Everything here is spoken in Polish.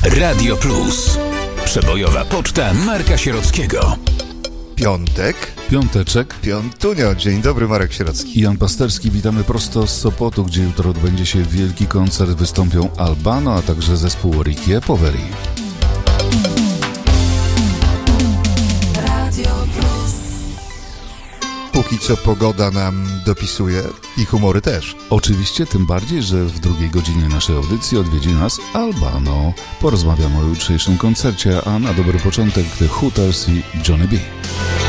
Radio Plus. Przebojowa poczta Marka Sierockiego. Piąteczek. Piątunio. Dzień dobry, Marek Sierocki. I Jan Pasterski, witamy prosto z Sopotu, gdzie jutro odbędzie się wielki koncert. Wystąpią Albano, a także zespół Ricky Poveri. Póki co pogoda nam dopisuje i humory też. Oczywiście, tym bardziej, że w drugiej godzinie naszej audycji odwiedzi nas Albano. Porozmawiamy o jutrzejszym koncercie, a na dobry początek The Hooters i Johnny B.